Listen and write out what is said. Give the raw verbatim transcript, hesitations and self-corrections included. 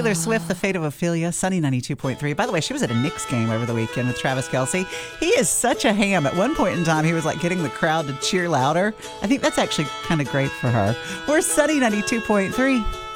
Taylor Swift, The Fate of Ophelia, Sunny ninety-two point three. By the way, she was at a Knicks game over the weekend with Travis Kelce. He is such a ham. At one point in time, he was like getting the crowd to cheer louder. I think that's actually kind of great for her. We're Sunny ninety-two point three.